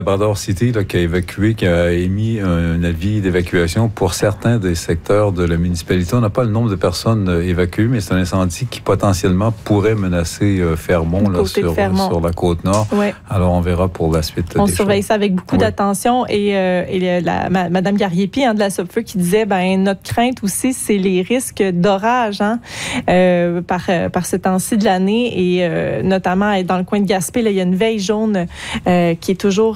Labrador City là, qui a émis un avis d'évacuation pour certains des secteurs de la municipalité. On n'a pas le nombre de personnes évacuées, mais c'est un incendie qui potentiellement pourrait menacer Fermont, là, sur la côte nord. Ouais. Alors, on verra pour la suite. On surveille ça avec beaucoup d'attention. Et Mme Gariepi de la SOPFEU qui disait, notre crainte aussi, c'est les risques d'orage par ce temps-ci de l'année. Et notamment dans le coin de Gaspé, là, il y a une veille jaune qui est toujours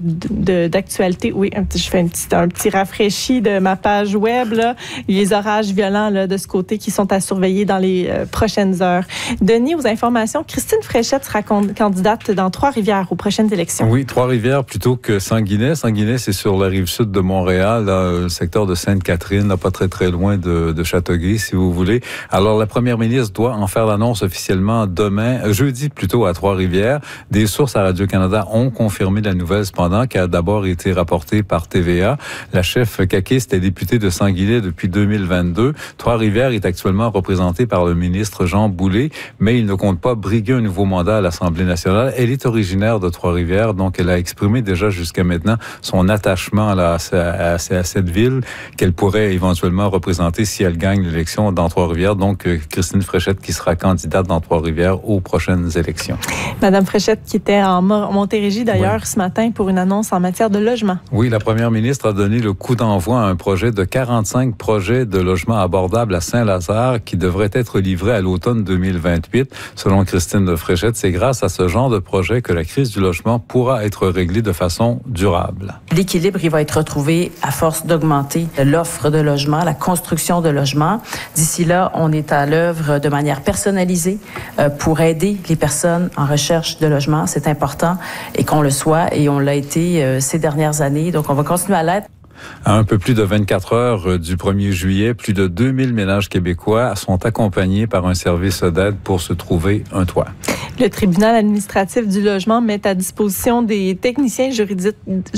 d'actualité. Oui, je fais un petit rafraîchi de ma page web. Là. Les orages violents là, de ce côté qui sont à surveiller dans les prochaines heures. Denis, aux informations, Christine Fréchette sera candidate dans Trois-Rivières aux prochaines élections. Oui, Trois-Rivières plutôt que Sanguinet. Sanguinet, c'est sur la rive sud de Montréal, là, le secteur de Sainte-Catherine, là, pas très très loin de Châteauguay, si vous voulez. Alors, la première ministre doit en faire l'annonce officiellement jeudi plutôt à Trois-Rivières. Des sources à Radio-Canada ont confirmé la nouvelle cependant, qui a d'abord été rapportée par TVA. La chef caquiste est députée de Sanguinet depuis 2022. Trois-Rivières est actuellement représentée par le ministre Jean Boulet, mais il ne compte pas briguer un nouveau mandat à l'Assemblée nationale. Elle est originaire de Trois-Rivières, donc elle a exprimé déjà jusqu'à maintenant son attachement là, à cette ville qu'elle pourrait éventuellement représenter si elle gagne l'élection dans Trois-Rivières. Donc, Christine Fréchette qui sera candidate dans Trois-Rivières aux prochaines élections. Madame Fréchette qui était en Montérégie d'ailleurs ce matin pour une annonce en matière de logement. Oui, la première ministre a donné le coup d'envoi à un projet de 45 projets de logements abordables à Saint-Lazare qui devrait être livré à l'automne 2028. Selon Christine Fréchette, c'est grâce à ce genre de projet que la crise du logement pourra être réglée de façon durable. L'équilibre, il va être retrouvé à force d'augmenter l'offre de logement, la construction de logements. D'ici là, on est à l'œuvre de manière personnalisée pour aider les personnes en recherche de logement. C'est important et qu'on le soit et on l'a été ces dernières années. Donc, on va continuer à l'être. À un peu plus de 24 heures du 1er juillet, plus de 2000 ménages québécois sont accompagnés par un service d'aide pour se trouver un toit. Le tribunal administratif du logement met à disposition des techniciens juridiques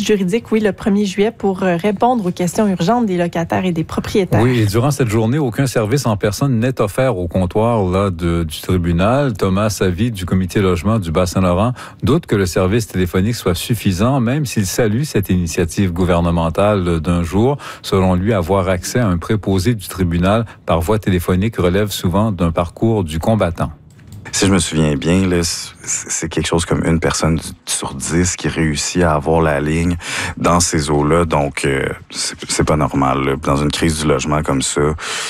le 1er juillet pour répondre aux questions urgentes des locataires et des propriétaires. Oui, et durant cette journée, aucun service en personne n'est offert au comptoir là, du tribunal. Thomas Savy du comité logement du Bas-Saint-Laurent doute que le service téléphonique soit suffisant, même s'il salue cette initiative gouvernementale d'un jour. Selon lui, avoir accès à un préposé du tribunal par voie téléphonique relève souvent d'un parcours du combattant. Si je me souviens bien, là, c'est quelque chose comme une personne sur 10 qui réussit à avoir la ligne dans ces eaux-là. Donc, c'est pas normal. Là. Dans une crise du logement comme ça,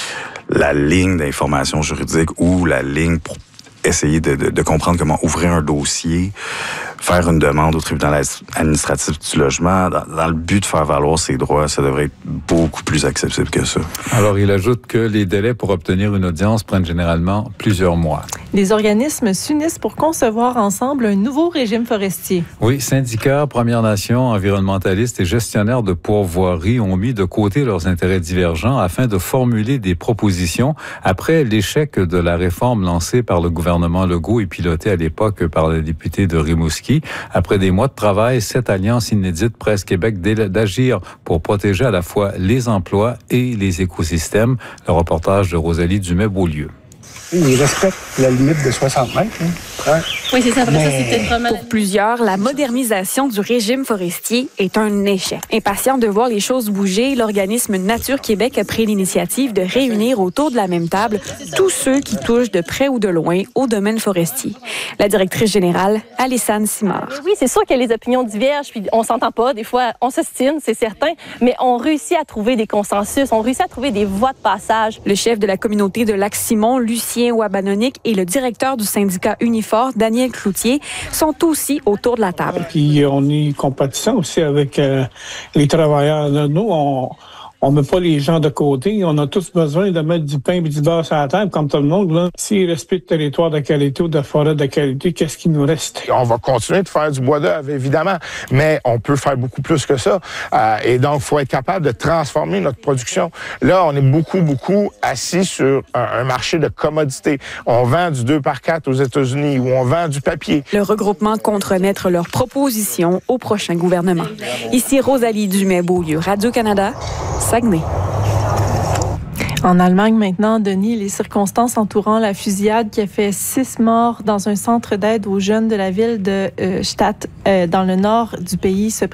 la ligne d'information juridique ou la ligne pour essayer de comprendre comment ouvrir un dossier, faire une demande au tribunal administratif du logement, dans le but de faire valoir ses droits, ça devrait être beaucoup plus accessible que ça. Alors, il ajoute que les délais pour obtenir une audience prennent généralement plusieurs mois. Les organismes s'unissent pour concevoir ensemble un nouveau régime forestier. Oui, syndicats, Premières Nations, environnementalistes et gestionnaires de pourvoiries ont mis de côté leurs intérêts divergents afin de formuler des propositions après l'échec de la réforme lancée par le gouvernement Legault et pilotée à l'époque par le député de Rimouski. Après des mois de travail, cette alliance inédite presse Québec d'agir pour protéger à la fois les emplois et les écosystèmes. Le reportage de Rosalie Dumais-Beaulieu. Ils respectent la limite de 60 mètres. Hein? Ouais. Oui, c'est ça. Après ça, c'est peut-être vraiment... Pour plusieurs, la modernisation du régime forestier est un échec. Impatient de voir les choses bouger, l'organisme Nature Québec a pris l'initiative de réunir autour de la même table tous ceux qui touchent de près ou de loin au domaine forestier. La directrice générale, Alessane Simard. Oui, c'est sûr que les opinions divergent, puis on s'entend pas. Des fois, on s'ostine, c'est certain, mais on réussit à trouver des consensus, on réussit à trouver des voies de passage. Le chef de la communauté de Lac-Simon, Lucien Wabanonic, et le directeur du syndicat Unifor, Daniel Cloutier, sont aussi autour de la table. Puis on est compatissant aussi avec les travailleurs. Nous, on met pas les gens de côté. On a tous besoin de mettre du pain et du beurre sur la table, comme tout le monde. Là. S'ils respectent le territoire de qualité ou de forêt de qualité, qu'est-ce qui nous reste? On va continuer de faire du bois d'œuvre, évidemment, mais on peut faire beaucoup plus que ça. Et donc, il faut être capable de transformer notre production. Là, on est beaucoup assis sur un marché de commodités. On vend du 2x4 aux États-Unis ou on vend du papier. Le regroupement compte remettre leurs propositions au prochain gouvernement. Ici Rosalie Dumais-Beaulieu, Radio-Canada, Saguenay. En Allemagne maintenant, Denis, les circonstances entourant la fusillade qui a fait 6 morts dans un centre d'aide aux jeunes de la ville de Stadt, dans le nord du pays, se